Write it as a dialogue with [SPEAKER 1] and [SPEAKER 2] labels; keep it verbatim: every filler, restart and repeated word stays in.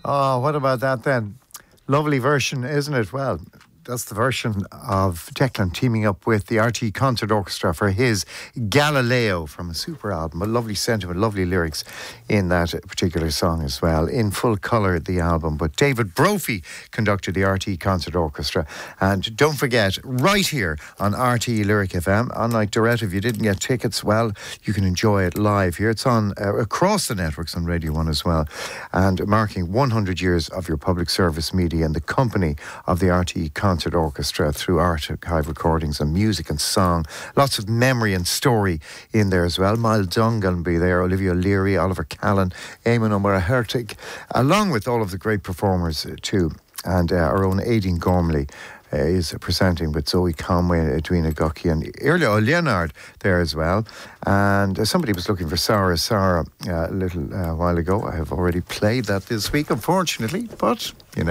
[SPEAKER 1] Oh, what about that then? Lovely version, isn't it? Well, that's the version of Declan teaming up with the R T E Concert Orchestra for his Galileo from a super album. A lovely sentiment, lovely lyrics in that particular song as well. In full colour, the album. But David Brophy conducted the R T E Concert Orchestra. And don't forget, right here on R T E Lyric F M, unlike Dorette, if you didn't get tickets, well, you can enjoy it live here. It's on uh, across the networks on Radio one as well. And marking one hundred years of your public service media in the company of the R T E Concert Concert Orchestra through archive recordings and music and song. Lots of memory and story in there as well. Miles Dungan will be there, Olivia Leary, Oliver Callan, Eamon O'Mara-Hertig, along with all of the great performers uh, too. And uh, our own Aideen Gormley uh, is presenting with Zoe Conway, Edwina Gucky and Irla Leonard there as well. And uh, somebody was looking for Sarah Sarah uh, a little uh, while ago. I have already played that this week, unfortunately, but you know.